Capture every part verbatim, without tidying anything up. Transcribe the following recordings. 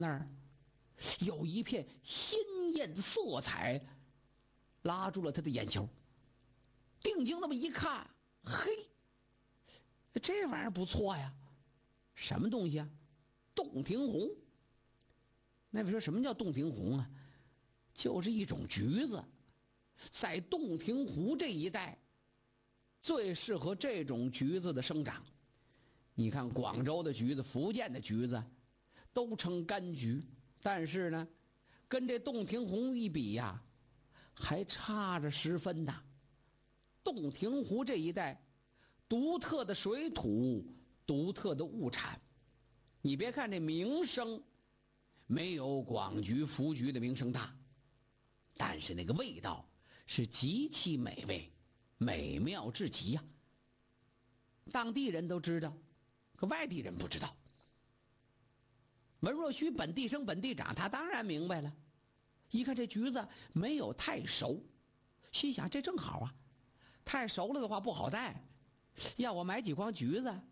那儿有一片鲜艳的色彩拉住了他的眼球。定睛那么一看，嘿，这玩意儿不错呀！什么东西啊？洞庭红。那位说什么叫洞庭红啊？就是一种橘子，在洞庭湖这一带最适合这种橘子的生长。你看广州的橘子、福建的橘子都称柑橘，但是呢跟这洞庭红一比呀，还差着十分呐。洞庭湖这一带独特的水土，独特的物产，你别看这名声没有广橘、福橘的名声大，但是那个味道是极其美味，美妙至极呀、啊。当地人都知道，可外地人不知道。文若虚本地生本地长，他当然明白了。一看这橘子没有太熟，心想这正好啊，太熟了的话不好带，要我买几筐橘子。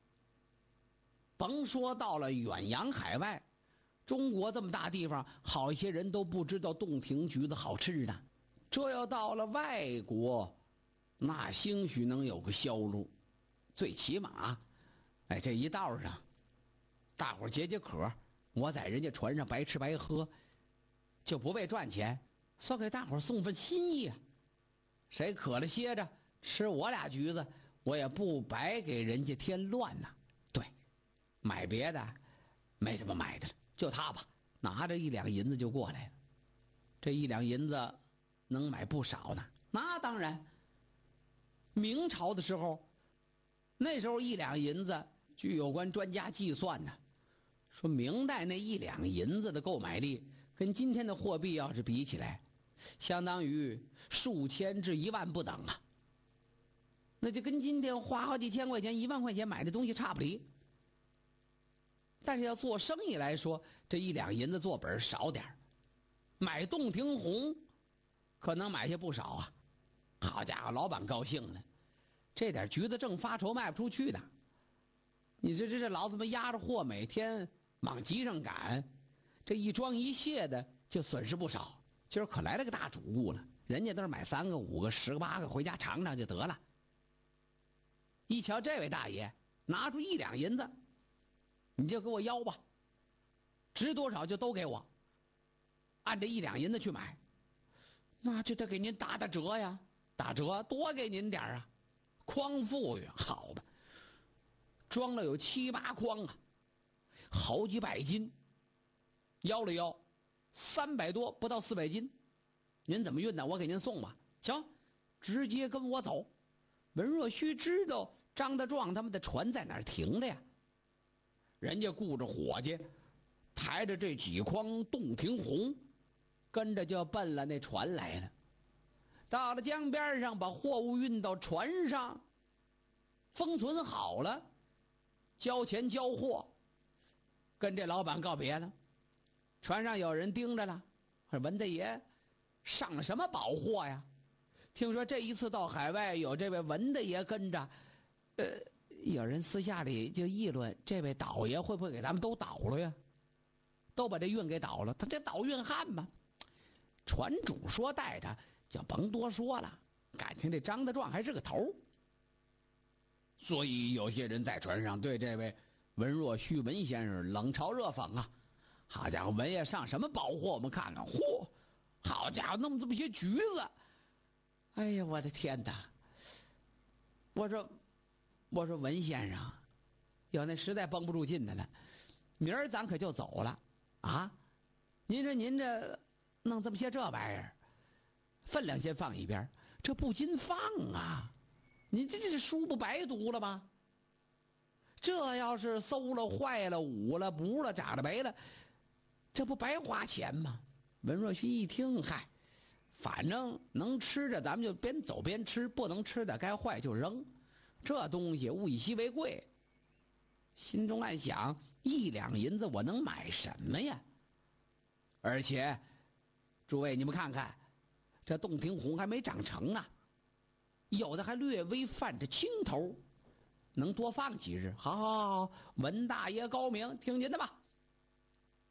甭说到了远洋海外，中国这么大地方，好一些人都不知道洞庭橘子好吃呢。这要到了外国，那兴许能有个销路，最起码哎，这一道上大伙解解渴，我在人家船上白吃白喝，就不为赚钱，算给大伙送份心意啊。谁渴了歇着吃我俩橘子，我也不白给人家添乱呐。对，买别的没什么买的了，就他吧，拿着一两银子就过来了。这一两银子能买不少呢。那当然，明朝的时候，那时候一两银子，据有关专家计算呢，说明代那一两银子的购买力跟今天的货币要是比起来，相当于数千至一万不等啊。那就跟今天花好几千块钱、一万块钱买的东西差不离。但是要做生意来说，这一两银子做本少点，买洞庭红可能买些不少啊。好家伙，老板高兴了，这点橘子正发愁卖不出去呢。你说这这老子们压着货每天往集上赶，这一装一卸的就损失不少。今儿可来了个大主顾了，人家都是买三个、五个、十个、八个回家尝尝就得了。一瞧这位大爷拿出一两银子，你就给我要吧，值多少就都给我，按这一两银子去买，那就得给您打打折呀，打折多给您点啊，筐富裕，好吧，装了有七八筐啊，好几百斤，要了要，三百多不到四百斤，您怎么运呢？我给您送吧。行，直接跟我走。文若虚知道张德壮他们的船在哪儿停着呀？人家顾着伙计，抬着这几筐洞庭红，跟着就奔了那船来了。到了江边上，把货物运到船上，封存好了，交钱交货，跟这老板告别了。船上有人盯着了，说文大爷上了什么宝货呀？听说这一次到海外有这位文大爷跟着，呃，有人私下里就议论，这位倒爷会不会给咱们都倒了呀？都把这运给倒了，他这倒运汉嘛。船主说带他，就甭多说了，感情这张德壮还是个头。所以有些人在船上对这位文若虚文先生冷嘲热讽啊。好家伙，文爷上什么宝货？我们看看，嚯，好家伙，弄这么些橘子！哎呀，我的天哪！我说，我说文先生，有那实在绷不住劲的了，明儿咱可就走了啊！您说您这弄这么些这玩意儿，分量先放一边，这不禁放啊！您这这书不白读了吗？这要是馊了、坏了、捂了、补了、长了、没了，这不白花钱吗？文若虚一听，嗨，反正能吃的咱们就边走边吃，不能吃的该坏就扔，这东西物以稀为贵。心中暗想，一两银子我能买什么呀？而且诸位你们看看，这洞庭红还没长成呢，有的还略微泛着青头，能多放几日。好好好，文大爷高明，听您的吧。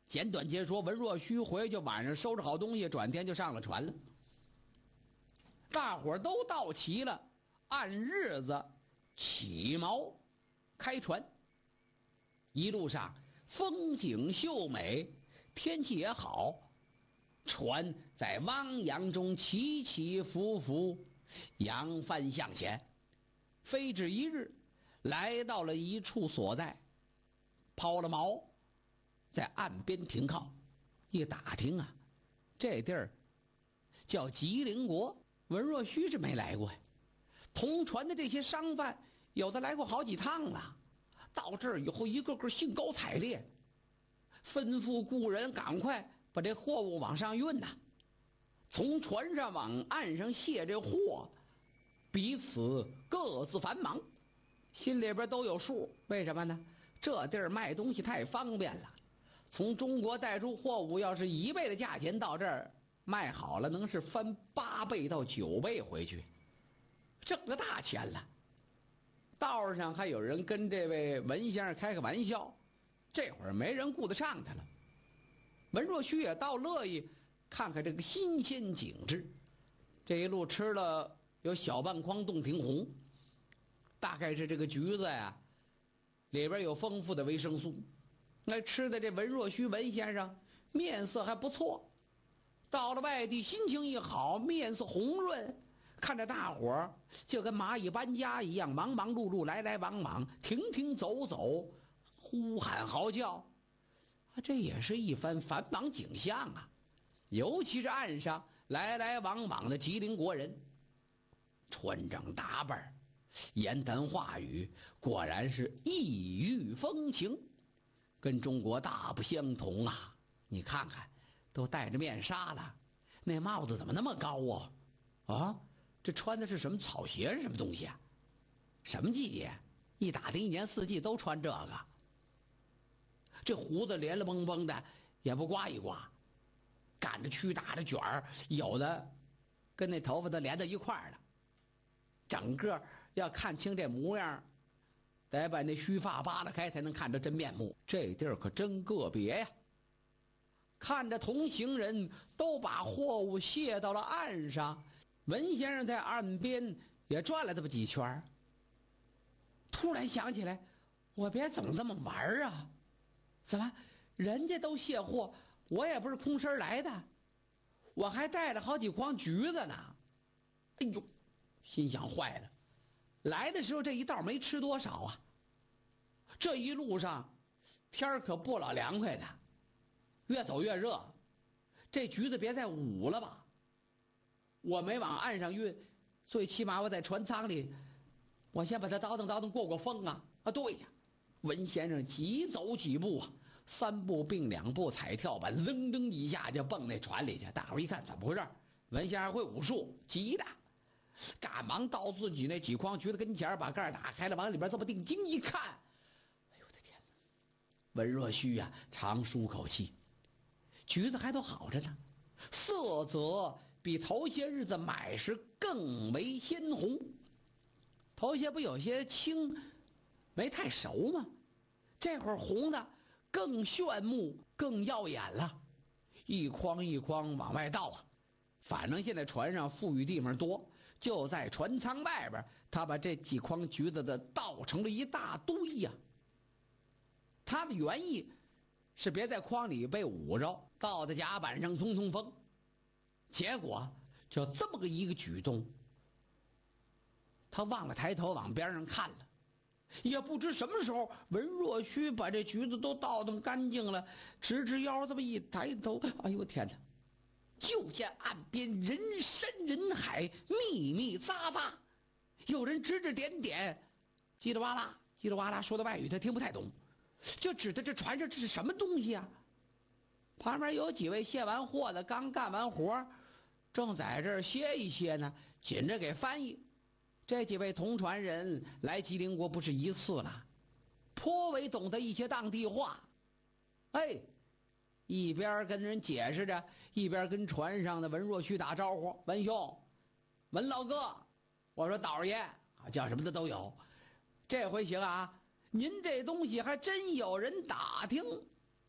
简短截说，文若虚回去晚上收拾好东西，转天就上了船了。大伙儿都到齐了，按日子起锚开船。一路上风景秀美，天气也好，船在汪洋中起起伏伏，扬帆向前。飞至一日，来到了一处所在，抛了锚，在岸边停靠。一打听啊，这地儿叫吉林国，文若虚是没来过呀。同船的这些商贩有的来过好几趟了，到这儿以后一个个兴高采烈，吩咐雇人赶快把这货物往上运呐。从船上往岸上卸这货，彼此各自繁忙，心里边都有数。为什么呢？这地儿卖东西太方便了，从中国带出货物，要是一倍的价钱到这儿卖好了，能是翻八倍到九倍回去，挣了大钱了。道上还有人跟这位文先生开个玩笑，这会儿没人顾得上他了。文若虚也倒乐意看看这个新鲜景致。这一路吃了有小半筐洞庭红，大概是这个橘子呀，里边有丰富的维生素。那吃的这文若虚文先生面色还不错，到了外地心情一好，面色红润，看着大伙儿就跟蚂蚁搬家一样，忙忙碌碌，来来往往，停停走走，呼喊嚎叫，啊，这也是一番繁忙景象啊。尤其是岸上来来往往的吉林国人，穿整打扮，言谈话语，果然是异域风情，跟中国大不相同啊。你看看，都戴着面纱了，那帽子怎么那么高啊？啊，这穿的是什么草鞋是什么东西啊？什么季节？一打听一年四季都穿这个。这胡子连了蹦蹦的，也不刮一刮，赶着曲打着卷儿，有的跟那头发都连到一块儿了。整个要看清这模样，得把那须发扒拉开才能看着真面目。这地儿可真个别呀！看着同行人都把货物卸到了岸上，文先生在岸边也转了这么几圈，突然想起来，我别总这么玩啊！怎么，人家都卸货，我也不是空身来的，我还带了好几筐橘子呢。哎呦，心想坏了，来的时候这一道没吃多少啊，这一路上天可不老凉快的，越走越热，这橘子别再捂了吧。我没往岸上运，最起码我在船舱里，我先把它倒腾倒腾过过风啊。啊，对呀，文先生急走几步啊，三步并两步踩跳板，扔扔一下就蹦那船里去。大伙一看怎么回事，文先生会武术，急的赶忙到自己那几筐橘子跟前，把盖打开了，往里边这么定睛一看，哎呦我的天哪！文若虚呀、啊，长舒口气，橘子还都好着呢，色泽比头些日子买时更为鲜红。头些不有些青，没太熟吗？这会儿红的更炫目，更耀眼了。一筐一筐往外倒啊，反正现在船上富裕地方多，就在船舱外边，他把这几筐橘子的倒成了一大堆呀、啊。他的原意是别在筐里被捂着，倒在甲板上通通风。结果就这么个一个举动，他忘了抬头往边上看了，也不知什么时候文若虚把这橘子都倒腾干净了，直直腰这么一抬头，哎呦天哪！就见岸边人山人海，密密匝匝，有人指指点点，叽里哇啦叽里哇啦说的外语他听不太懂，就指着这船上这是什么东西啊？旁边有几位卸完货的，刚干完活，正在这儿歇一歇呢，紧着给翻译。这几位同船人来吉林国不是一次了，颇为懂得一些当地话。哎，一边跟人解释着，一边跟船上的文若虚打招呼：“文兄，文老哥，我说导爷啊，叫什么的都有。这回行啊，您这东西还真有人打听。”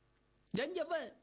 人家问